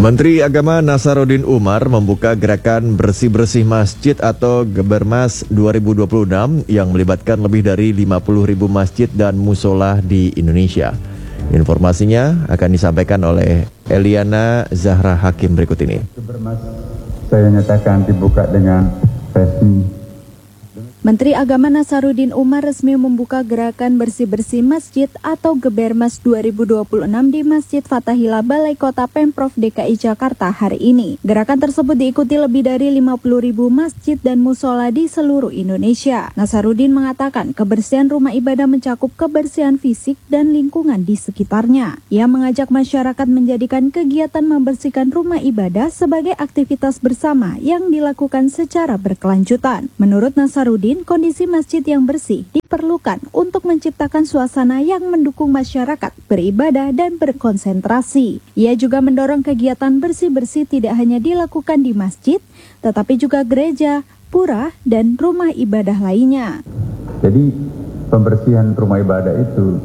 Menteri Agama Nasaruddin Umar membuka gerakan bersih-bersih masjid atau Gebermas 2026 yang melibatkan lebih dari 50.000 masjid dan musola di Indonesia. Informasinya akan disampaikan oleh Eliana Zahra Hakim berikut ini. Gebermas saya nyatakan dibuka dengan resmi. Menteri Agama Nasaruddin Umar resmi membuka gerakan bersih-bersih masjid atau Gebermas 2026 di Masjid Fathahillah Balai Kota Pemprov DKI Jakarta hari ini. Gerakan tersebut diikuti lebih dari 50.000 masjid dan musola di seluruh Indonesia. Nasaruddin mengatakan kebersihan rumah ibadah mencakup kebersihan fisik dan lingkungan di sekitarnya. Ia mengajak masyarakat menjadikan kegiatan membersihkan rumah ibadah sebagai aktivitas bersama yang dilakukan secara berkelanjutan. Menurut Nasaruddin, kondisi masjid yang bersih diperlukan untuk menciptakan suasana yang mendukung masyarakat beribadah dan berkonsentrasi. Ia juga mendorong kegiatan bersih-bersih tidak hanya dilakukan di masjid, tetapi juga gereja, pura, dan rumah ibadah lainnya. Jadi pembersihan rumah ibadah itu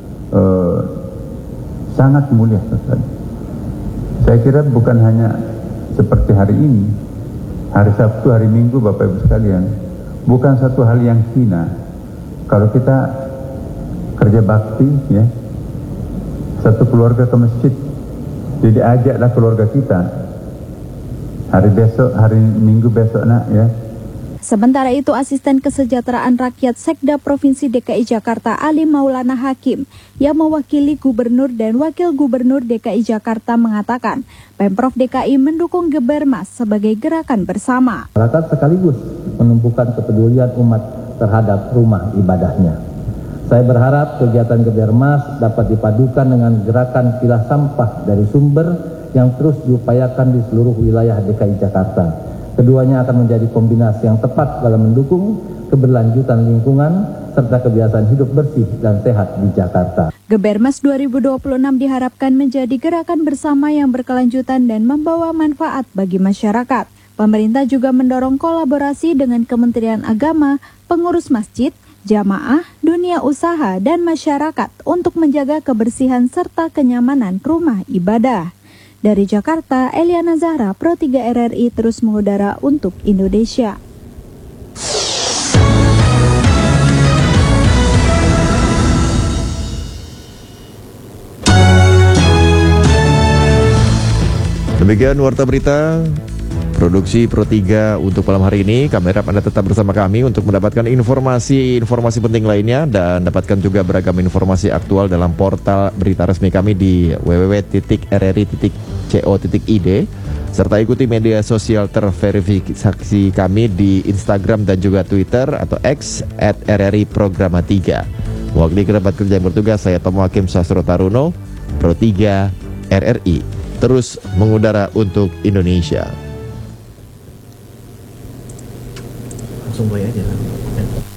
sangat mulia. Saya kira bukan hanya seperti hari ini, hari Sabtu, hari Minggu, Bapak Ibu sekalian. Bukan satu hal yang hina kalau kita kerja bakti, ya, satu keluarga ke masjid, jadi ajaklah keluarga kita hari Minggu besok nak, ya. Sementara itu, Asisten Kesejahteraan Rakyat Sekda Provinsi DKI Jakarta Ali Maulana Hakim yang mewakili Gubernur dan Wakil Gubernur DKI Jakarta mengatakan Pemprov DKI mendukung Gebermas sebagai gerakan bersama. Masyarakat sekaligus menumbuhkan kepedulian umat terhadap rumah ibadahnya. Saya berharap kegiatan Gebermas dapat dipadukan dengan gerakan pilah sampah dari sumber yang terus diupayakan di seluruh wilayah DKI Jakarta. Keduanya akan menjadi kombinasi yang tepat dalam mendukung keberlanjutan lingkungan serta kebiasaan hidup bersih dan sehat di Jakarta. Gebermas 2026 diharapkan menjadi gerakan bersama yang berkelanjutan dan membawa manfaat bagi masyarakat. Pemerintah juga mendorong kolaborasi dengan Kementerian Agama, pengurus masjid, jamaah, dunia usaha, dan masyarakat untuk menjaga kebersihan serta kenyamanan rumah ibadah. Dari Jakarta, Eliana Zahra, Pro 3 RRI terus mengudara untuk Indonesia. Demikian Warta Berita Produksi Pro 3 untuk malam hari ini. Kami harap Anda tetap bersama kami untuk mendapatkan informasi penting lainnya dan dapatkan juga beragam informasi aktual dalam portal berita resmi kami di www.rri.co.id serta ikuti media sosial terverifikasi kami di Instagram dan juga Twitter atau X @RRI_Programa3. Mewakili kerabat kerja yang bertugas, saya Tomo Hakim Sastro Taruno, Pro 3 RRI terus mengudara untuk Indonesia. Langsung play aja.